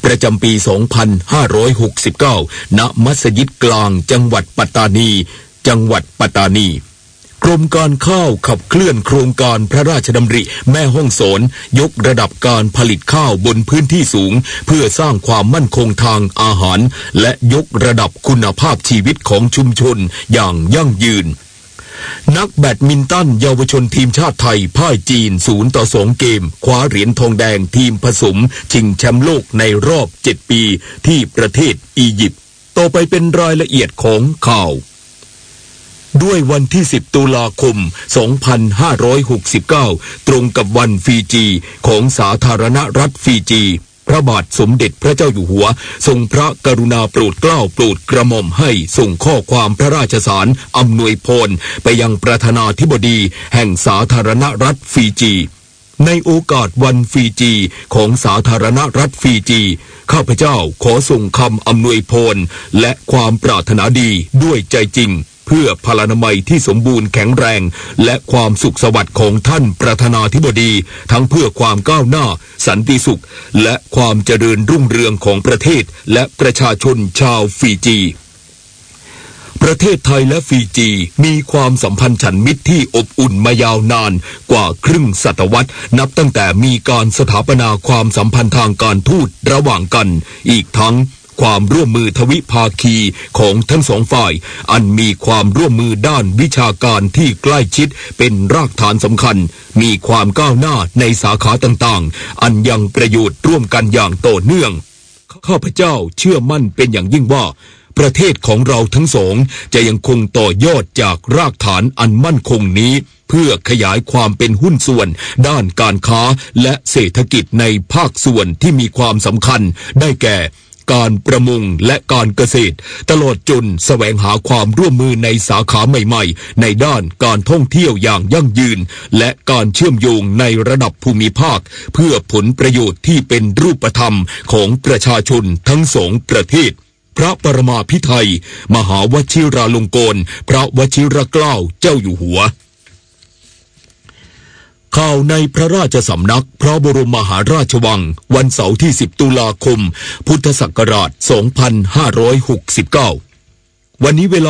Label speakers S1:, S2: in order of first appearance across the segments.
S1: ประจำปี 2569 ณ มัสยิดกลางจังหวัดปัตตานี กรมการข้าวขับเคลื่อนโครงการพระราชดำริแม่ฮ่องสอนยกระดับการผลิตข้าวบนพื้นที่สูงเพื่อสร้างความมั่นคงทางอาหารและยกระดับคุณภาพชีวิตของชุมชนอย่างยั่งยืนนักแบดมินตันเยาวชนทีมชาติไทยพ่ายจีน0-2 เกมคว้าเหรียญทองแดงทีมผสมชิงแชมป์โลกในรอบ7 ปีที่ประเทศอียิปต์ต่อไปเป็นรายละเอียดของข่าวด้วยวันที่10 ตุลาคม 2569 ตรงกับวันฟีจีของสาธารณรัฐฟีจีพระบาทสมเด็จพระเจ้าอยู่หัวทรงพระกรุณาโปรดเกล้าโปรดกระหม่อมให้ส่งข้อความพระราชสารอำนวยพรไปยังประธานาธิบดีแห่งสาธารณรัฐฟีจีในโอกาสวันฟีจีของสาธารณรัฐฟีจีข้าพเจ้าขอส่งคำอำนวยพรและความปรารถนาดีด้วยใจจริงเพื่อพลานามัยที่สมบูรณ์แข็งแรงและความสุขสวัสดิ์ของท่านประธานาธิบดีทั้งเพื่อความก้าวหน้าสันติสุขและความเจริญรุ่งเรืองของประเทศและประชาชนชาวฟีจีประเทศไทยและฟีจีมีความสัมพันธ์ฉันมิตรที่อบอุ่นมายาวนานกว่าครึ่งศตวรรษนับตั้งแต่มีการสถาปนาความสัมพันธ์ทางการทูตระหว่างกันอีกทั้งความร่วมมือทวิภาคีของทั้งสองฝ่ายอันมีความร่วมมือด้านวิชาการที่ใกล้ชิดเป็นรากฐานสำคัญมีความก้าวหน้าในสาขาต่างๆอันยังประโยชน์ร่วมกันอย่างต่อเนื่องข้าพเจ้าเชื่อมั่นเป็นอย่างยิ่งว่าประเทศของเราทั้งสองจะยังคงต่อยอดจากรากฐานอันมั่นคงนี้เพื่อขยายความเป็นหุ้นส่วนด้านการค้าและเศรษฐกิจในภาคส่วนที่มีความสำคัญได้แก่การประมงและการเกษตรตลอดจนแสวงหาความร่วมมือในสาขาใหม่ๆในด้านการท่องเที่ยวอย่างยั่งยืนและการเชื่อมโยงในระดับภูมิภาคเพื่อผลประโยชน์ที่เป็นรูปธรรมของประชาชนทั้งสองประเทศพระปรมาภิไธยมหาวชิราลงกรณ์พระวชิรเกล้าเจ้าอยู่หัวข่าวในพระราชสำนักพระบรมมหาราชวังวันเสาร์ที่10 ตุลาคมพุทธศักราช 2569วันนี้เวลา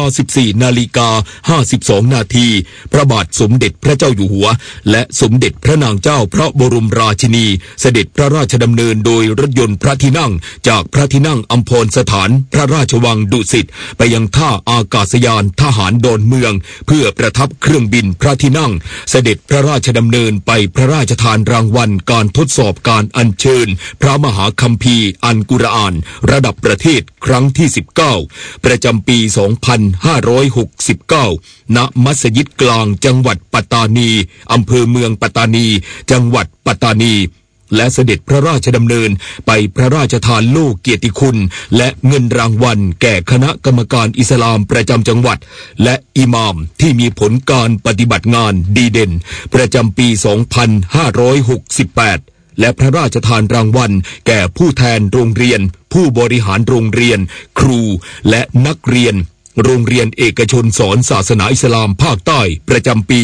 S1: 14:52 นาทีพระบาทสมเด็จพระเจ้าอยู่หัวและสมเด็จพระนางเจ้าพระบรมราชินีเสด็จพระราชดำเนินโดยรถยนต์พระที่นั่งจากพระที่นั่งอัมพรสถานพระราชวังดุสิตไปยังท่าอากาศยานทหารดอนเมืองเพื่อประทับเครื่องบินพระที่นั่งเสด็จพระราชดำเนินไปพระราชทานรางวัลการทดสอบการอัญเชิญพระมหาคัมภีร์อัลกุรอานระดับประเทศครั้งที่19ประจำปี2569 ณ มัสยิดกลางจังหวัดปัตตานีอำเภอเมืองปัตตานีจังหวัดปัตตานีและเสด็จพระราชดำเนินไปพระราชทานโล่เกียรติคุณและเงินรางวัลแก่คณะกรรมการอิสลามประจำจังหวัดและอิหม่ามที่มีผลการปฏิบัติงานดีเด่นประจำปี 2568และพระราชทานรางวัลแก่ผู้แทนโรงเรียนผู้บริหารโรงเรียนครูและนักเรียนโรงเรียนเอกชนสอนศาสนาอิสลามภาคใต้ประจำปี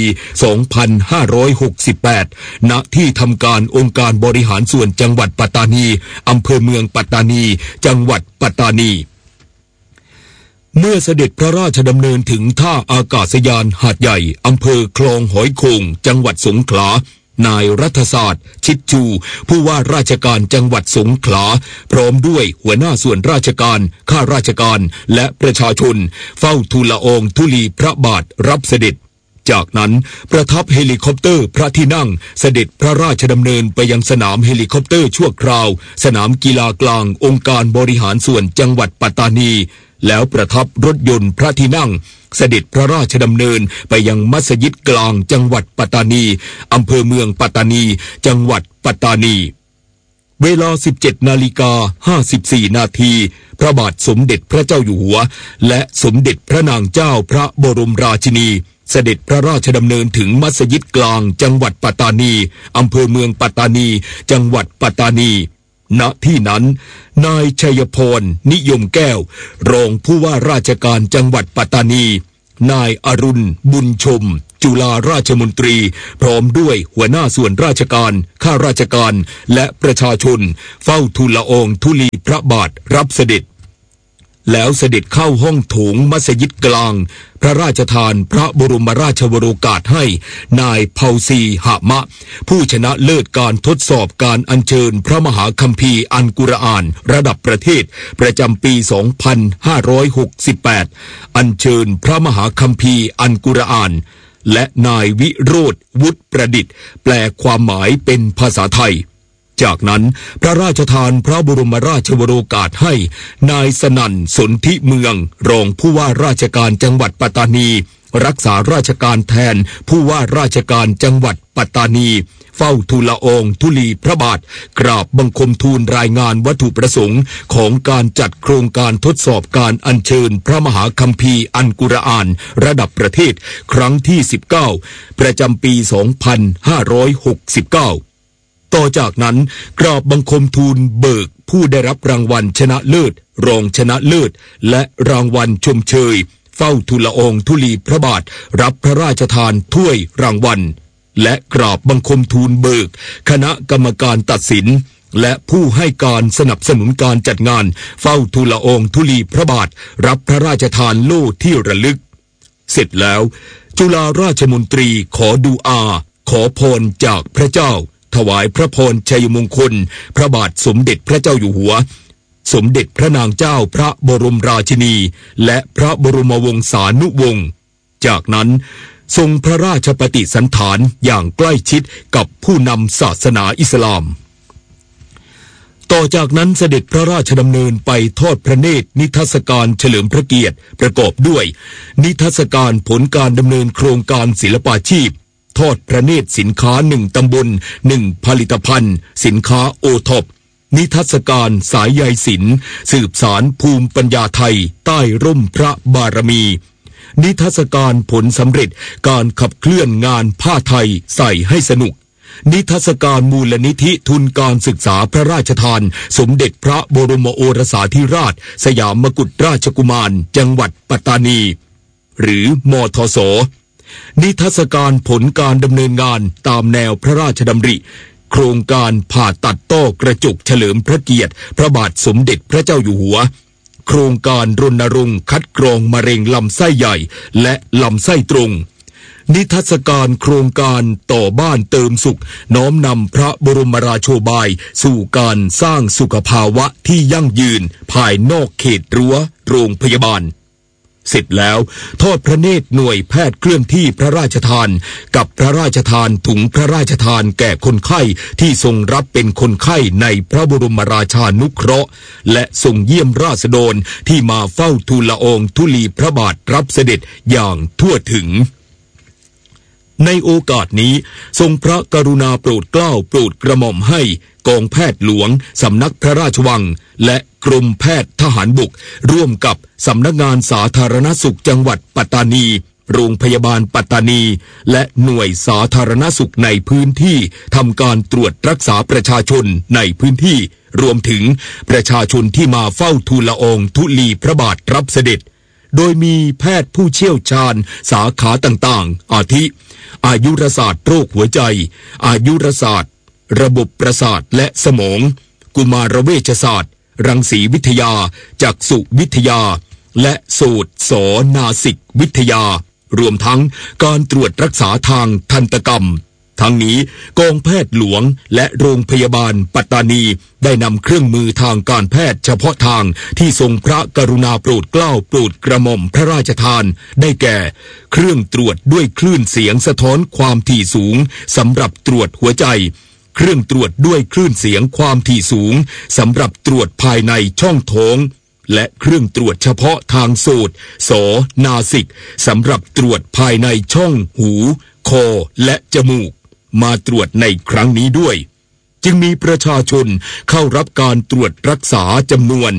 S1: 2568 ณ ที่ทำการองค์การบริหารส่วนจังหวัดปัตตานีอำเภอเมืองปัตตานีจังหวัดปัตตานีเมื่อเสด็จพระราชดำเนินถึงท่าอากาศยานหาดใหญ่อำเภอคลองหอยโข่งจังหวัดสงขลานายรัฐศาสตร์ชิดชูผู้ว่าราชการจังหวัดสงขลาพร้อมด้วยหัวหน้าส่วนราชการข้าราชการและประชาชนเฝ้าทูลละอองธุลีพระบาทรับเสด็จจากนั้นประทับเฮลิคอปเตอร์พระที่นั่งเสด็จพระราชดำเนินไปยังสนามเฮลิคอปเตอร์ชั่วคราวสนามกีฬากลางองค์การบริหารส่วนจังหวัดปัตตานีแล้วประทับรถยนต์พระที่นั่งเสด็จพระราชดำเนินไปยังมัสยิดกลางจังหวัดปัตตานีอำเภอเมืองปัตตานีจังหวัดปัตตานีเวลา 17:54 นาทีพระบาทสมเด็จพระเจ้าอยู่หัวและสมเด็จพระนางเจ้าพระบรมราชินีเสด็จพระราชดำเนินถึงมัสยิดกลางจังหวัดปัตตานีอำเภอเมืองปัตตานีจังหวัดปัตตานีณที่นั้นนายชัยพรนิยมแก้วรองผู้ว่าราชการจังหวัดปัตตานีนายอรุณบุญชมจุฬาราชมนตรีพร้อมด้วยหัวหน้าส่วนราชการข้าราชการและประชาชนเฝ้าทูลละอองธุลีพระบาทรับเสด็จแล้วเสด็จเข้าห้องโถงมัสยิดกลางพระราชทานพระบรมราชวโรกาสให้นายเผาซีหะมะผู้ชนะเลิศการทดสอบการอัญเชิญพระมหาคัมภีร์อัลกุรอานระดับประเทศประจำปี 2568 อัญเชิญพระมหาคัมภีร์อัลกุรอานและนายวิโรธวุฒิประดิษฐ์แปลความหมายเป็นภาษาไทยจากนั้นพระราชทานพระบรมราชวโรกาสให้นายสนั่นสนธิเมืองรองผู้ว่าราชการจังหวัดปัตตานีรักษาราชการแทนผู้ว่าราชการจังหวัดปัตตานีเฝ้าทูลละอองธุลีพระบาทกราบบังคมทูลรายงานวัตถุประสงค์ของการจัดโครงการทดสอบการอัญเชิญพระมหาคัมภีร์อัลกุรอานระดับประเทศครั้งที่ 19 ประจำปี 2569ต่อจากนั้นกราบบังคมทูลเบิกผู้ได้รับรางวัลชนะเลิศรองชนะเลิศและรางวัลชมเชยเฝ้าทูลละอองธุลีพระบาทรับพระราชทานถ้วยรางวัลและกราบบังคมทูลเบิกคณะกรรมการตัดสินและผู้ให้การสนับสนุนการจัดงานเฝ้าทูลละอองธุลีพระบาทรับพระราชทานโล่ที่ระลึกเสร็จแล้วจุฬาราชมนตรีขอดูอาขอพรจากพระเจ้าถวายพระพรชัยมงคลพระบาทสมเด็จพระเจ้าอยู่หัวสมเด็จพระนางเจ้าพระบรมราชินีและพระบรมวงศานุวงศ์จากนั้นทรงพระราชปฏิสันถานอย่างใกล้ชิดกับผู้นำศาสนาอิสลามต่อจากนั้นเสด็จพระราชดำเนินไปทอดพระเนตรนิทรรศการเฉลิมพระเกียรติประกอบด้วยนิทรรศการผลการดำเนินโครงการศิลปาชีพทอดพระเนตรสินค้า1ตำบล1ผลิตภัณฑ์สินค้าโอท็อปนิทรรศการสายใยศิลป์สืบสารภูมิปัญญาไทยใต้ร่มพระบารมีนิทรรศการผลสำเร็จการขับเคลื่อนงานผ้าไทยใส่ให้สนุกนิทรรศการมูลนิธิทุนการศึกษาพระราชทานสมเด็จพระบรมโอรสาธิราชสยามกุฎราชกุมารจังหวัดปัตตานีหรือมทสนิทรรศการผลการดำเนินงานตามแนวพระราชดำริโครงการผ่าตัดต้อกระจกเฉลิมพระเกียรติพระบาทสมเด็จพระเจ้าอยู่หัวโครงการรณรงค์คัดกรองมะเร็งลำไส้ใหญ่และลำไส้ตรงนิทรรศการโครงการต่อบ้านเติมสุขน้อมนำพระบรมราโชบายสู่การสร้างสุขภาวะที่ยั่งยืนภายนอกเขตรั้วโรงพยาบาลเสร็จแล้วทอดพระเนตรหน่วยแพทย์เคลื่อนที่พระราชทานกับพระราชทานถุงพระราชทานแก่คนไข้ที่ทรงรับเป็นคนไข้ในพระบรมราชานุเคราะห์และทรงเยี่ยมราษฎรที่มาเฝ้าทูลละอองธุลีพระบาทรับเสด็จอย่างทั่วถึงในโอกาสนี้ทรงพระกรุณาโปรดเกล้าโปรดกระหม่อมให้กองแพทย์หลวงสำนักพระราชวังและกรมแพทย์ทหารบกร่วมกับสำนักงานสาธารณสุขจังหวัดปัตตานีโรงพยาบาลปัตตานีและหน่วยสาธารณสุขในพื้นที่ทำการตรวจรักษาประชาชนในพื้นที่รวมถึงประชาชนที่มาเฝ้าทูลละอองธุลีพระบาทรับเสด็จโดยมีแพทย์ผู้เชี่ยวชาญสาขาต่างๆอาทิอายุรศาสตร์โรคหัวใจอายุรศาสตร์ระบบประสาทและสมองกุมารเวชศาสตร์รังสีวิทยาจักษุวิทยาและโสตศนาสิกวิทยารวมทั้งการตรวจรักษาทางทันตกรรมทั้งนี้กองแพทย์หลวงและโรงพยาบาลปัตตานีได้นำเครื่องมือทางการแพทย์เฉพาะทางที่ทรงพระกรุณาโปรดเกล้าโปรดกระหม่อมพระราชทานได้แก่เครื่องตรวจด้วยคลื่นเสียงสะท้อนความถี่สูงสำหรับตรวจหัวใจเครื่องตรวจด้วยคลื่นเสียงความถี่สูงสำหรับตรวจภายในช่องท้องและเครื่องตรวจเฉพาะทางโสตศนาสิกสำหรับตรวจภายในช่องหูคอและจมูกมาตรวจในครั้งนี้ด้วยจึงมีประชาชนเข้ารับการตรวจรักษาจำนวน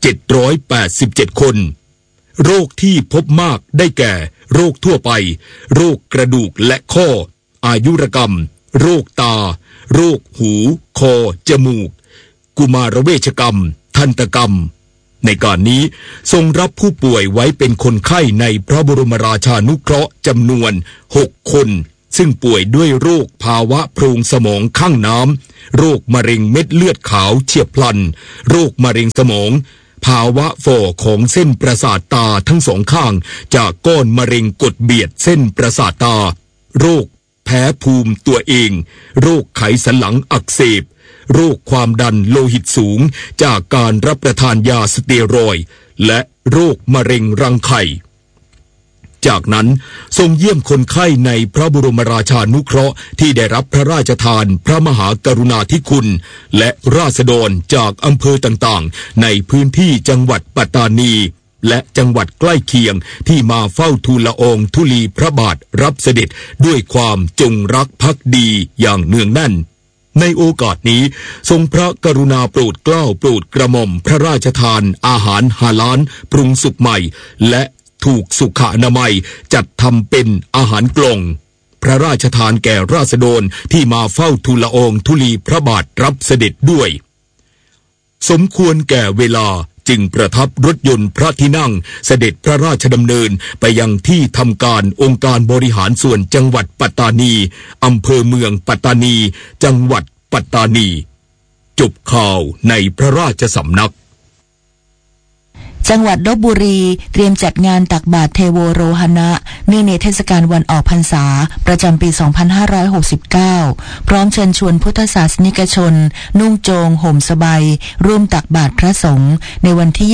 S1: 787คนโรคที่พบมากได้แก่โรคทั่วไปโรคกระดูกและข้ออายุรกรรมโรคตาโรคหูคอจมูกกุมารเวชกรรมทันตกรรมในการนี้ทรงรับผู้ป่วยไว้เป็นคนไข้ในพระบรมราชานุเคราะห์จำนวน6 คนซึ่งป่วยด้วยโรคภาวะโพรงสมองข้างน้ำโรคมะเร็งเม็ดเลือดขาวเฉียบพลันโรคมะเร็งสมองภาวะฝ่อของเส้นประสาทตาทั้งสองข้างจากก้อนมะเร็งกดเบียดเส้นประสาทตาโรคแพ้ภูมิตัวเองโรคไขสันหลังอักเสบโรคความดันโลหิตสูงจากการรับประทานยาสเตียรอยด์และโรคมะเร็งรังไข่จากนั้นทรงเยี่ยมคนไข้ในพระบรมราชานุเคราะห์ที่ได้รับพระราชทานพระมหากรุณาธิคุณและราษฎรจากอำเภอต่างๆในพื้นที่จังหวัดปัตตานีและจังหวัดใกล้เคียงที่มาเฝ้าทูลละอองธุลีพระบาทรับเสด็จด้วยความจงรักภักดีอย่างเนืองแน่นในโอกาสนี้ทรงพระกรุณาโปรดเกล้าโปรดกระหม่อมพระราชทานอาหารฮาลาลปรุงสุกใหม่และถูกสุขอนามัยจัดทำเป็นอาหารกล่องพระราชทานแก่ราษฎรที่มาเฝ้าทูลละอองธุลีพระบาทรับเสด็จด้วยสมควรแก่เวลาจึงประทับรถยนต์พระที่นั่งเสด็จพระราชดำเนินไปยังที่ทำการองค์การบริหารส่วนจังหวัดปัตตานีอำเภอเมืองปัตตานีจังหวัดปัตตานีจบข่าวในพระราชสำนัก
S2: จังหวัดลพบุรีเตรียมจัดงานตักบาตรเทโวโรหณะเนื่องในเทศกาลวันออกพรรษาประจำปี 2569 พร้อมเชิญชวนพุทธศาสนิกชนนุ่งโจงห่มสบายร่วมตักบาตรพระสงฆ์ในวันที่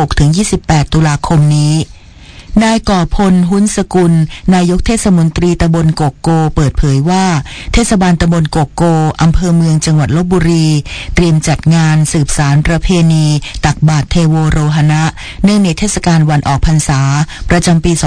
S2: 26-28 ตุลาคมนี้นายก่อพลหุ้นสกุลนายกเทศมนตรีตำบลโกโกเปิดเผยว่าเทศบาลตำบลโกโกอำเภอเมืองจังหวัดลพบุรีเตรียมจัดงานสืบสานประเพณีตักบาตรเทโวโรหณะเนื่องในเทศกาลวันออกพรรษาประจำปี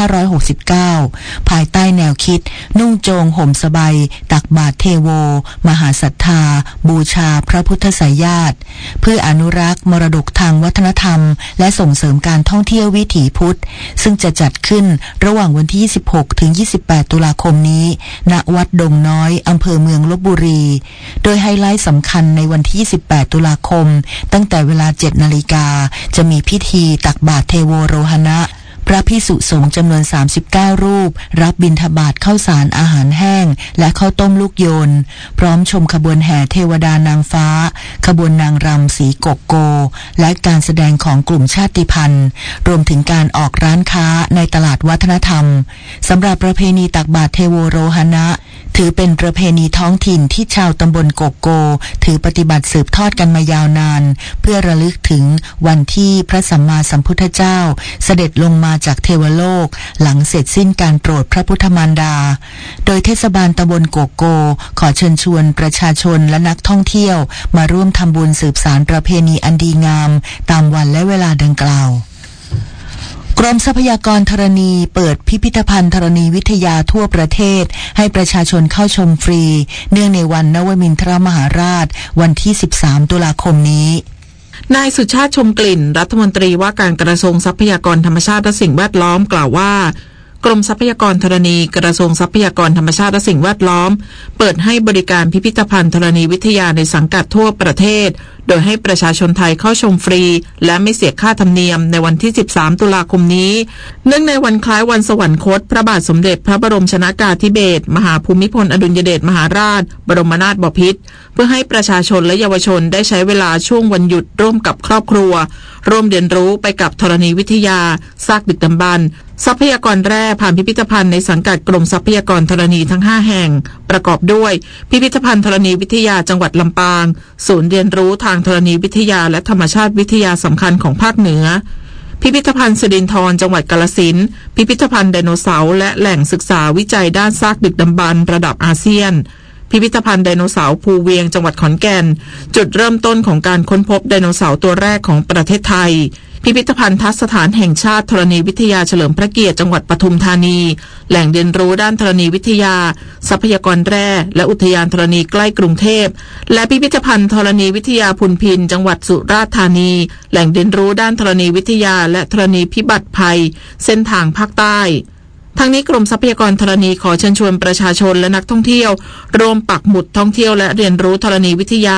S2: 2569 ภายใต้แนวคิดนุ่งโจงห่มสบายตักบาตรเทโวมหาศรัทธาบูชาพระพุทธไสยญาติเพื่ออนุรักษ์มรดกทางวัฒนธรรมและส่งเสริมการท่องเที่ยววิถีพุทธซึ่งจะจัดขึ้นระหว่างวันที่ 26 ถึง 28 ตุลาคมนี้ณ วัดดงน้อยอำเภอเมืองลพบุรีโดยไฮไลท์สำคัญในวันที่ 28 ตุลาคมตั้งแต่เวลา 7 นาฬิกาจะมีพิธีตักบาตรเทโวโรหณะพระภิกษุสงฆ์จำนวน39รูปรับบิณฑบาตข้าวสารอาหารแห้งและข้าวต้มลูกโยนพร้อมชมขบวนแห่เทวดานางฟ้าขบวนนางรำสีกกโกและการแสดงของกลุ่มชาติพันธุ์รวมถึงการออกร้านค้าในตลาดวัฒนธรรมสำหรับประเพณีตักบาตรเทโวโรหณะถือเป็นประเพณีท้องถิ่นที่ชาวตำบลโกโกถือปฏิบัติสืบทอดกันมายาวนานเพื่อระลึกถึงวันที่พระสัมมาสัมพุทธเจ้าเสด็จลงมาจากเทวโลกหลังเสร็จสิ้นการโปรดพระพุทธมารดาโดยเทศบาลตำบลโกโกขอเชิญชวนประชาชนและนักท่องเที่ยวมาร่วมทำบุญสืบสานประเพณีอันดีงามตามวันและเวลาดังกล่าวกรมทรัพยากรธรณีเปิดพิพิธภัณฑ์ธรณีวิทยาทั่วประเทศให้ประชาชนเข้าชมฟรีเนื่องในวันนวมินทรมหาราชวันที่ 13 ตุลาคมนี้
S3: นายสุชาติชมกลิ่นรัฐมนตรีว่าการกระทรวงทรัพยากรธรรมชาติและสิ่งแวดล้อมกล่าวว่ากรมทรัพยากรธรณีกระทรวงทรัพยากรธรรมชาติและสิ่งแวดล้อมเปิดให้บริการพิพิธภัณฑ์ธรณีวิทยาในสังกัดทั่วประเทศโดยให้ประชาชนไทยเข้าชมฟรีและไม่เสียค่าธรรมเนียมในวันที่ 13 ตุลาคมนี้เนื่องในวันคล้ายวันสวรรคตพระบาทสมเด็จพระบรมชนกาธิเบศรมหาภูมิพลอดุลยเดชมหาราชบรมนาถบพิตรเพื่อให้ประชาชนและเยาวชนได้ใช้เวลาช่วงวันหยุดร่วมกับครอบครัวร่วมเรียนรู้ไปกับธรณีวิทยาซากดึกดำบรรพ์ทรัพยากรแร่ผ่านพิพิธภัณฑ์ในสังกัดกรมทรัพยากรธรณีทั้ง5แห่งประกอบด้วยพิพิธภัณฑ์ธรณีวิทยาจังหวัดลำปางศูนย์เรียนรู้ทางธรณีวิทยาและธรรมชาติวิทยาสำคัญของภาคเหนือพิพิธภัณฑ์สิรินธรจังหวัดกาฬสินธุ์พิพิธภัณฑ์ไดโนเสาร์และแหล่งศึกษาวิจัยด้านซากดึกดำบรรพ์ระดับอาเซียนพิพิธภัณฑ์ไดโนเสาร์ภูเวียงจังหวัดขอนแก่นจุดเริ่มต้นของการค้นพบไดโนเสาร์ตัวแรกของประเทศไทยพิพิธภัณฑ์ทัศสถานแห่งชาติธรณีวิทยาเฉลิมพระเกียรติจังหวัดปทุมธานีแหล่งเรียนรู้ด้านธรณีวิทยาทรัพยากรแร่และอุทยานธรณีใกล้กรุงเทพและพิพิธภัณฑ์ธรณีวิทยาพุนพินจังหวัดสุราษฎร์ธานีแหล่งเรียนรู้ด้านธรณีวิทยาและธรณีพิบัติภัยเส้นทางภาคใต้ทั้งนี้กรมทรัพยากรธรณีขอเชิญชวนประชาชนและนักท่องเที่ยวร่วมปักหมุดท่องเที่ยวและเรียนรู้ธรณีวิทยา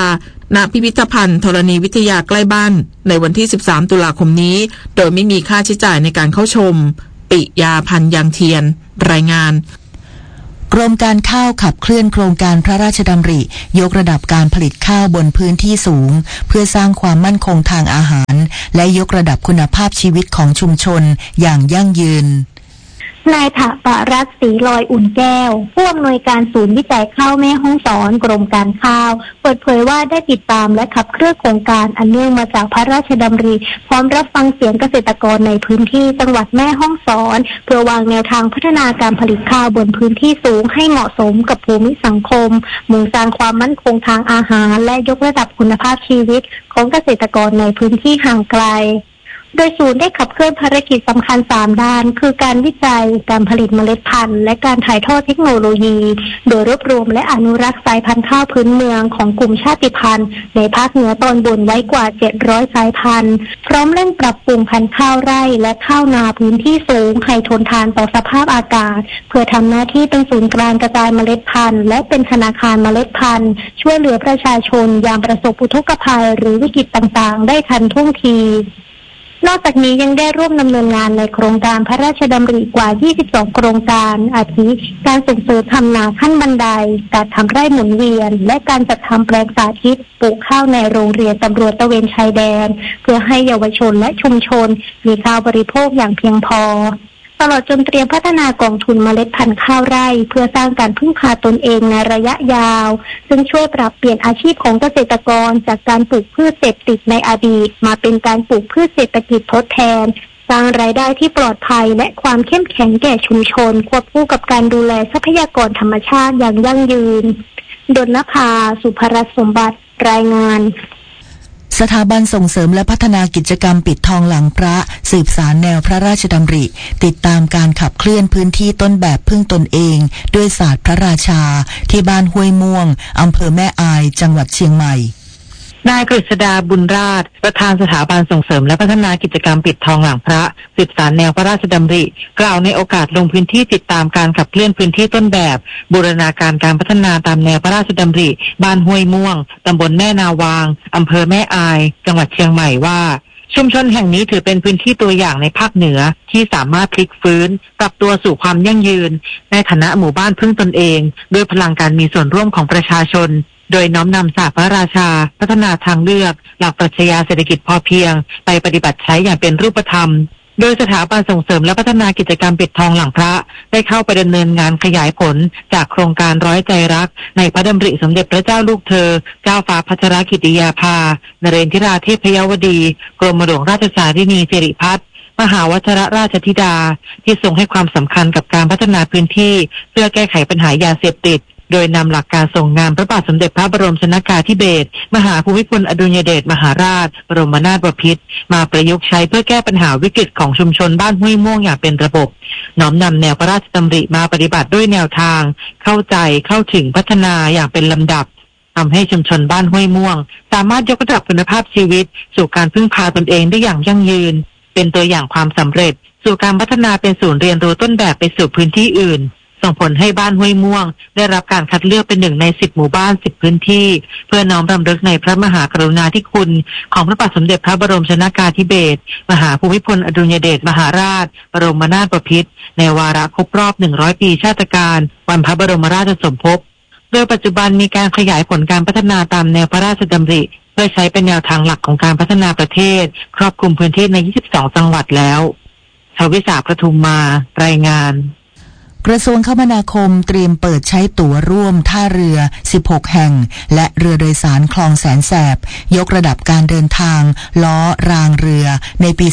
S3: ณพิพิธภัณฑ์ธรณีวิทยาใกล้บ้านในวันที่ 13 ตุลาคมนี้โดยไม่มีค่าใช้จ่ายในการเข้าชมปิยาพันธ์ยางเทียนรายงาน
S2: กรมการข้าวขับเคลื่อนโครงการพระราชดำริยกระดับการผลิตข้าวบนพื้นที่สูงเพื่อสร้างความมั่นคงทางอาหารและยกระดับคุณภาพชีวิตของชุมชนอย่างยั่งยืน
S4: นายถปรัตน์ศรีลอยอุ่นแก้วผู้อำนวยการศูนย์วิจัยข้าวแม่ฮ่องสอนกรมการข้าวเปิดเผยว่าได้ติดตามและขับเคลื่อนโครงการอันเนื่องมาจากพระราชดำริพร้อมรับฟังเสียงเกษตรกรในพื้นที่จังหวัดแม่ฮ่องสอนเพื่อวางแนวทางพัฒนาการผลิตข้าวบนพื้นที่สูงให้เหมาะสมกับภูมิสังคมมุ่งสร้างความมั่นคงทางอาหารและยกระดับคุณภาพชีวิตของเกษตรกรในพื้นที่ห่างไกลโดยศูนย์ได้ขับเคลื่อนภารกิจสำคัญ3ด้านคือการวิจัยการผลิตเมล็ดพันธุ์และการถ่ายทอดเทคโนโลยีโดยรวบรวมและอนุรักษ์สายพันธุ์ข้าวพื้นเมืองของกลุ่มชาติพันธุ์ในภาคเหนือตอนบนไว้กว่า700สายพันธุ์พร้อมเร่งปรับปรุงพันธุ์ข้าวไร่และข้าวนาพื้นที่สูงให้ทนทานต่อสภาพอากาศเพื่อทำหน้าที่เป็นศูนย์กลางกระจายเมล็ดพันธุ์และเป็นธนาคารเมล็ดพันธุ์ช่วยเหลือประชาชนยามประสบอุทกภัยหรือวิกฤตต่างๆได้ทันท่วงทีนอกจากนี้ยังได้ร่วมดำเนินงานในโครงการพระราชดำริกว่า22โครงการอาทิการส่งเสริมทำนาขั้นบันไดการทำไร่หมุนเวียนและการจัดทำแปลงสาธิตปลูกข้าวในโรงเรียนตำรวจตระเวนชายแดนเพื่อให้เยาวชนและชุมชนมีข้าวบริโภคอย่างเพียงพอตลอดจนเตรียมพัฒนากองทุนเมล็ดพันธุ์ข้าวไร่เพื่อสร้างการพึ่งพาตนเองในระยะยาวซึ่งช่วยปรับเปลี่ยนอาชีพของเกษตรกรจากการปลูกพืชเสพติดในอดีตมาเป็นการปลูกพืชเศรษฐกิจทดแทนสร้างรายได้ที่ปลอดภัยและความเข้มแข็งแก่ชุมชนควบคู่กับการดูแลทรัพยากรธรรมชาติอย่างยั่งยืนดลนภา สุภรัตน์สมบัติรายงาน
S2: สถาบันส่งเสริมและพัฒนากิจกรรมปิดทองหลังพระสืบสารแนวพระราชดำริติดตามการขับเคลื่อนพื้นที่ต้นแบบพึ่งตนเองด้วยศาสตร์พระราชาที่บ้านห้วยม่วงอำเภอแม่อายจังหวัดเชียงใหม่
S5: นายกฤษดาบุญราชประธานสถาบันส่งเสริมและพัฒนากิจกรรมปิดทองหลังพระสืบสารแนวพระราชดำริกล่าวในโอกาสลงพื้นที่ติดตามการขับเคลื่อนพื้นที่ต้นแบบบูรณาการการพัฒนาตามแนวพระราชดำริบ้านห้วยม่วงตำบลแม่นาวางอำเภอแม่อายจังหวัดเชียงใหม่ว่าชุมชนแห่งนี้ถือเป็นพื้นที่ตัวอย่างในภาคเหนือที่สามารถพลิกฟื้นปรับตัวสู่ความยั่งยืนในฐานะหมู่บ้านพึ่งตนเองด้วยพลังการมีส่วนร่วมของประชาชนโดยน้อมนำศาสตร์พระราชาพัฒนาทางเลือกหลักปรัชญาเศรษฐกิจพอเพียงไปปฏิบัติใช้อย่างเป็นรูปธรรมโดยสถาบันส่งเสริมและพัฒนากิจกรรมปิดทองหลังพระได้เข้าไปดำเนินงานขยายผลจากโครงการร้อยใจรักในพระดำริสมเด็จพระเจ้าลูกเธอเจ้าฟ้าพัชรกิติยาภานเรนทิราเทพยวดีกรมหลวงราชสารินีสิริพัฒน์มหาวชิรราชธิดาที่ทรงให้ความสำคัญกับการพัฒนาพื้นที่เพื่อแก้ไขปัญหายาเสพติดโดยนำหลักการทรงงานพระบาทสมเด็จพระบรมชนกาธิเบศรมหาภูมิพลอดุลยเดชมหาราชบรมนาถบพิตรมาประยุกต์ใช้เพื่อแก้ปัญหาวิกฤตของชุมชนบ้านห้วยม่วงอย่างเป็นระบบน้อมนำแนวพระราชดำริมาปฏิบัติด้วยแนวทางเข้าใจเข้าถึงพัฒนาอย่างเป็นลำดับทำให้ชุมชนบ้านห้วยม่วงสามารถยกระดับคุณภาพชีวิตสู่การพึ่งพาตนเองได้อย่างยั่งยืนเป็นตัวอย่างความสำเร็จสู่การพัฒนาเป็นศูนย์เรียนรู้ต้นแบบไปสู่พื้นที่อื่นส่งผลให้บ้านห้วยม่วงได้รับการคัดเลือกเป็น1ใน10หมู่บ้าน10พื้นที่เพื่อน้อมรำลึกในพระมหากรุณาธิคุณของพระบาทสมเด็จพระบรมชนกาธิเบศรมหาภูมิพลอดุลยเดชมหาราชบรมนาถบพิตรในวาระครบรอบ100ปีชาตการวันพระบรมราชสมภพโดยปัจจุบันมีการขยายผลการพัฒนาตามแนวพระราชดำริเพื่อใช้เป็นแนวทางหลักของการพัฒนาประเทศครอบคลุมพื้นที่ใน22จังหวัดแล้วชวิสาประทุมมารายงาน
S2: กระทรวงคมนาคมเตรียมเปิดใช้ตั๋วร่วมท่าเรือ16แห่งและเรือโดยสารคลองแสนแสบยกระดับการเดินทางล้อรางเรือในปี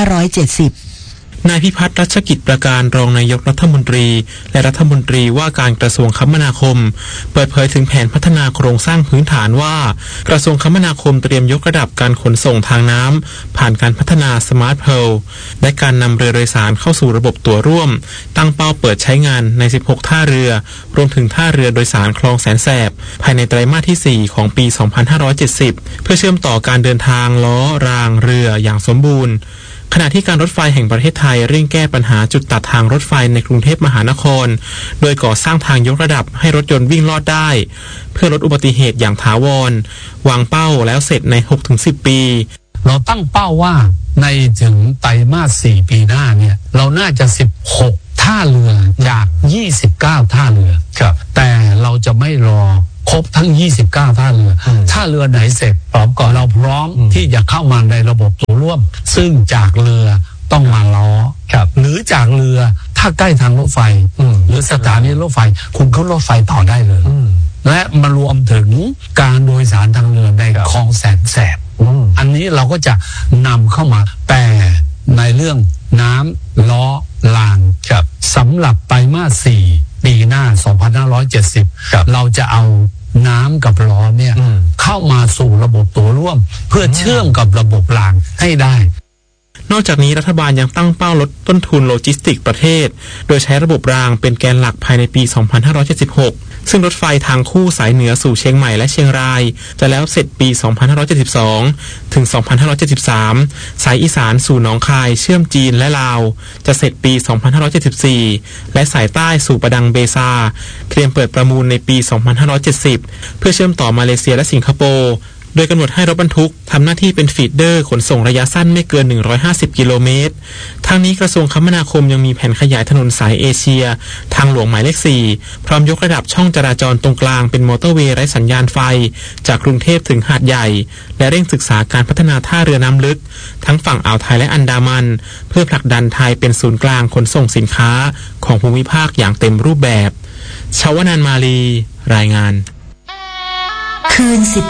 S2: 2570
S6: นายพิพัฒน์รัชกิจประการรองนายกรัฐมนตรีและรัฐมนตรีว่าการกระทรวงคมนาคมเปิดเผยถึงแผนพัฒนาโครงสร้างพื้นฐานว่ากระทรวงคมนาคมเตรียมยกระดับการขนส่งทางน้ำผ่านการพัฒนาสมาร์ทเพลและการนำเรือโดยสารเข้าสู่ระบบตั๋วร่วมตั้งเป้าเปิดใช้งานใน16ท่าเรือรวมถึงท่าเรือโดยสารคลองแสนแสบภายในไตรมาสที่4ของปี 2570เพื่อเชื่อมต่อการเดินทางล้อรางเรืออย่างสมบูรณ์ขขณะที่การรถไฟแห่งประเทศไทยเร่งแก้ปัญหาจุดตัดทางรถไฟในกรุงเทพมหานครโดยก่อสร้างทางยกระดับให้รถยนต์วิ่งลอดได้เพื่อลดอุบัติเหตุอย่างถาวรวางเป้าแล้วเสร็จใน 6-10 ปี
S7: เราตั้งเป้าว่าในถึงไตรมาส 4 ปีหน้าเนี่ยเราน่าจะ16ท่าเรือจาก29ท่าเรือครับแต่เราจะไม่รอครบทั้ง29ท่าเรือท่าเรือไหนเสร็จพร้อมก่อนเราพร้อมที่จะเข้ามาในระบบตัวร่วมซึ่งจากเรือต้องมาล้อหรือจากเรือถ้าใกล้ทางรถไฟหรือสถานีรถไฟคุณขึ้นรถไฟต่อได้เลยและมารวมถึงการโดยสารทางเรือในคลองแสนแสบอันนี้เราก็จะนำเข้ามาแต่ในเรื่องน้ำล้อรางสำหรับไตรมาส 4 ปีหน้า 2570 เราจะเอาน้ำกับล้อเนี่ยเข้ามาสู่ระบบตัวร่วมเพื่อเชื่อมกับระบบรางให้ได้
S6: นอกจากนี้รัฐบาลยังตั้งเป้าลดต้นทุนโลจิสติกส์ประเทศโดยใช้ระบบรางเป็นแกนหลักภายในปี 2576 ซึ่งรถไฟทางคู่สายเหนือสู่เชียงใหม่และเชียงรายจะแล้วเสร็จปี 2572 ถึง 2573 สายอีสานสู่หนองคายเชื่อมจีนและลาวจะเสร็จปี 2574 และสายใต้สู่ประดังเบซาเตรียมเปิดประมูลในปี 2570 เพื่อเชื่อมต่อมาเลเซียและสิงคโปร์โดยกำหนดให้รถบรรทุกทำหน้าที่เป็นฟีดเดอร์ขนส่งระยะสั้นไม่เกิน150กิโลเมตรทางนี้กระทรวงคมนาคมยังมีแผนขยายถนนสายเอเชียทางหลวงหมายเลข 4พร้อมยกระดับช่องจราจรตรงกลางเป็นมอเตอร์เวย์ไร้สัญญาณไฟจากกรุงเทพถึงหาดใหญ่และเร่งศึกษาการพัฒนาท่าเรือน้ำลึกทั้งฝั่งอ่าวไทยและอันดามันเพื่อผลักดันไทยเป็นศูนย์กลางขนส่งสินค้าของภูมิภาคอย่างเต็มรูปแบบชวนันท์มาลีรายงาน
S2: คืน